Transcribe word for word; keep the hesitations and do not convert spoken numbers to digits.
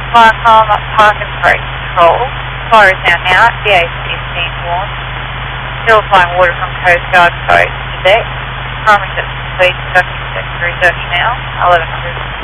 Fire column up park and approach control. Fire is now out. The A C is being warned. Still applying water from Coast Guard boat to deck. Primary steps complete. Conducting secondary search now. eleven hundred.